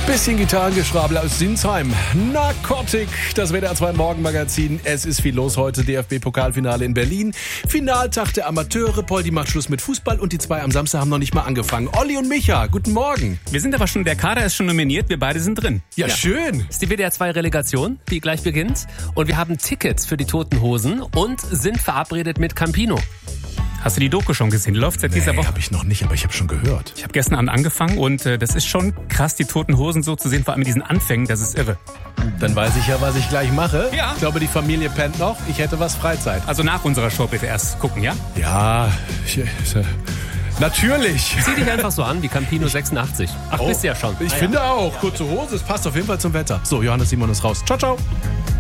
Bisschen Gitarrengeschrabel aus Sinsheim. Narcotic, das WDR 2 Morgenmagazin. Es ist viel los heute. DFB-Pokalfinale in Berlin. Finaltag der Amateure. Poldi macht Schluss mit Fußball und die zwei am Samstag haben noch nicht mal angefangen. Olli und Micha, guten Morgen. Wir sind aber schon, der Kader ist schon nominiert, wir beide sind drin. Ja, schön. Das ist die WDR 2 Relegation, die gleich beginnt. Und wir haben Tickets für die Toten Hosen und sind verabredet mit Campino. Hast du die Doku schon gesehen? Die läuft seit dieser Woche. Habe ich noch nicht, aber ich habe schon gehört. Ich habe gestern Abend angefangen und das ist schon krass, die Toten Hosen so zu sehen, vor allem mit diesen Anfängen, das ist irre. Dann weiß ich ja, was ich gleich mache. Ja. Ich glaube, die Familie pennt noch. Ich hätte was Freizeit. Also nach unserer Show bitte erst gucken, ja? Ja, natürlich. Zieh dich einfach so an wie Campino 86. Ach, bist du ja schon. Ich finde auch. Kurze Hose, es passt auf jeden Fall zum Wetter. So, Johannes Simon ist raus. Ciao, ciao.